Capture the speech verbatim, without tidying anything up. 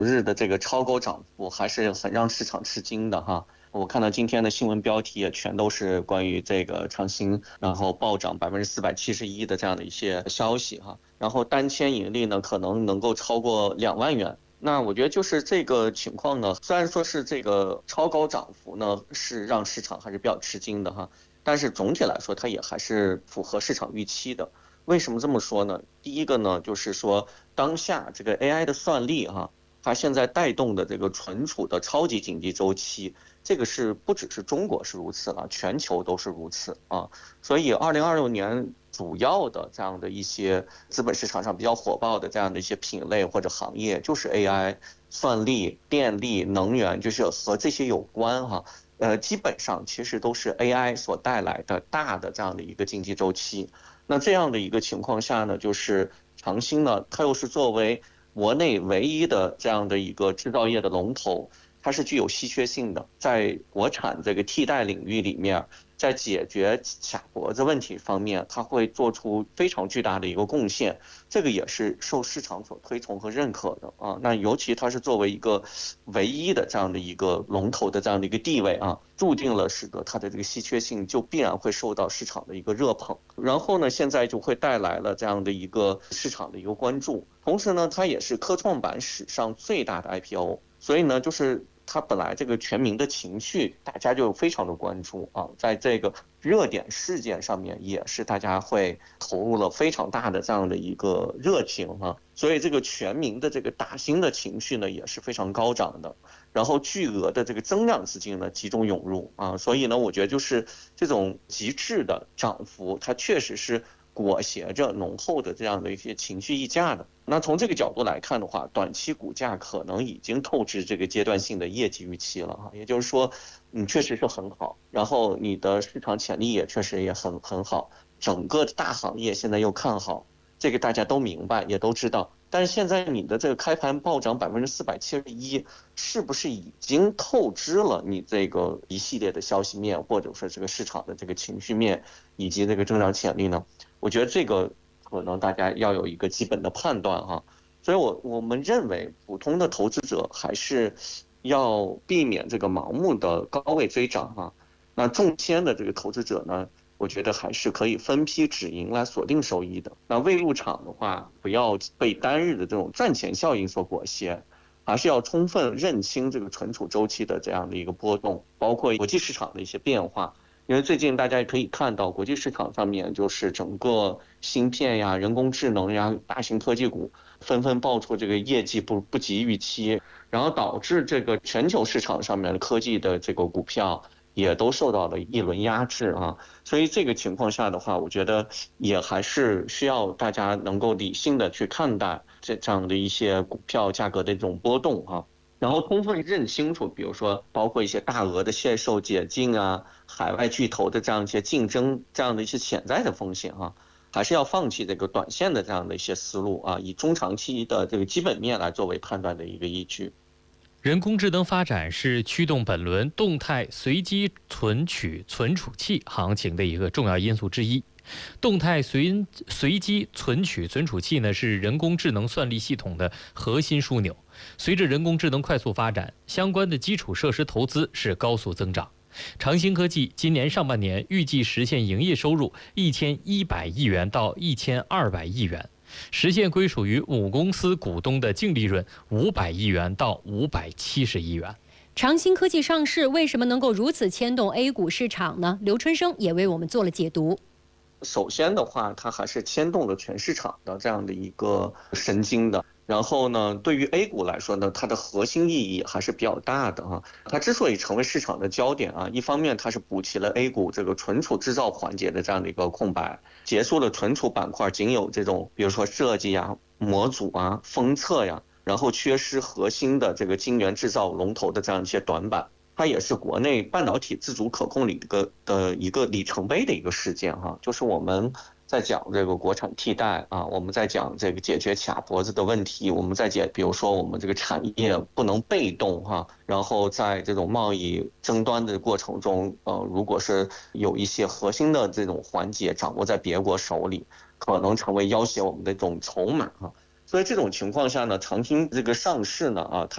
日的这个超高涨幅还是很让市场吃惊的哈。我看到今天的新闻标题也全都是关于这个长兴，然后暴涨百分之四百七十一的这样的一些消息哈。然后单签盈利呢可能能够超过两万元。那我觉得就是这个情况呢，虽然说是这个超高涨幅呢是让市场还是比较吃惊的哈，但是总体来说它也还是符合市场预期的。为什么这么说呢？第一个呢，就是说当下这个 A I 的算力哈，它现在带动的这个存储的超级经济周期，这个是不只是中国是如此了，全球都是如此啊。所以二零二六年主要的这样的一些资本市场上比较火爆的这样的一些品类或者行业，就是 A I、算力、电力、能源，就是和这些有关哈。呃，基本上其实都是 A I 所带来的大的这样的一个经济周期。那这样的一个情况下呢，就是长兴呢，它又是作为国内唯一的这样的一个制造业的龙头，它是具有稀缺性的，在国产这个替代领域里面，在解决卡脖子问题方面，它会做出非常巨大的一个贡献，这个也是受市场所推崇和认可的啊。那尤其它是作为一个唯一的这样的一个龙头的这样的一个地位啊，注定了使得它的这个稀缺性就必然会受到市场的一个热捧。然后呢，现在就会带来了这样的一个市场的一个关注，同时呢，它也是科创板史上最大的 I P O， 所以呢，就是它本来这个全民的情绪，大家就非常的关注啊，在这个热点事件上面，也是大家会投入了非常大的这样的一个热情啊，所以这个全民的这个打新的情绪呢，也是非常高涨的。然后巨额的这个增量资金呢集中涌入啊，所以呢，我觉得就是这种极致的涨幅，它确实是裹挟着浓厚的这样的一些情绪溢价的。那从这个角度来看的话，短期股价可能已经透支这个阶段性的业绩预期了哈，也就是说，你确实是很好，然后你的市场潜力也确实也很很好，整个大行业现在又看好，这个大家都明白也都知道。但是现在你的这个开盘暴涨百分之四百七十一，是不是已经透支了你这个一系列的消息面，或者说这个市场的这个情绪面以及这个增长潜力呢？我觉得这个可能大家要有一个基本的判断哈。所以我我们认为普通的投资者还是要避免这个盲目的高位追涨哈。那中签的这个投资者呢，我觉得还是可以分批止盈来锁定收益的。那未入场的话，不要被单日的这种赚钱效应所裹挟，还是要充分认清这个存储周期的这样的一个波动，包括国际市场的一些变化。因为最近大家也可以看到，国际市场上面就是整个芯片呀、人工智能呀、大型科技股纷纷爆出这个业绩不不及预期，然后导致这个全球市场上面科技的这个股票也都受到了一轮压制啊。所以这个情况下的话，我觉得也还是需要大家能够理性的去看待这这样的一些股票价格的这种波动啊。然后充分认清楚，比如说包括一些大额的限售解禁啊，海外巨头的这样一些竞争，这样的一些潜在的风险啊，还是要放弃这个短线的这样的一些思路啊，以中长期的这个基本面来作为判断的一个依据。 人工智能发展是驱动本轮动态随机存取存储器行情的一个重要因素之一。动态随随机存取存储器呢，是人工智能算力系统的核心枢纽。随着人工智能快速发展，相关的基础设施投资是高速增长。长兴科技今年上半年预计实现营业收入一千一百亿元到一千二百亿元，实现归属于母公司股东的净利润五百亿元到五百七十亿元。 长兴科技上市为什么能够如此牵动 A 股市场呢？刘春生也为我们做了解读。 首先的话，它还是牵动了全市场的这样的一个神经的。然后呢，对于 A 股来说呢，它的核心意义还是比较大的啊。它之所以成为市场的焦点啊，一方面它是补齐了 A 股这个存储制造环节的这样的一个空白，结束了存储板块仅有这种比如说设计呀、模组啊、封测呀，然后缺失核心的这个晶圆制造龙头的这样一些短板。它也是国内半导体自主可控里个的一个里程碑的一个事件哈，就是我们在讲这个国产替代啊，我们在讲这个解决卡脖子的问题，我们在解，比如说我们这个产业不能被动哈，然后在这种贸易争端的过程中，呃，如果是有一些核心的这种环节掌握在别国手里，可能成为要挟我们的这种筹码哈。所以这种情况下呢，长兴这个上市呢啊，它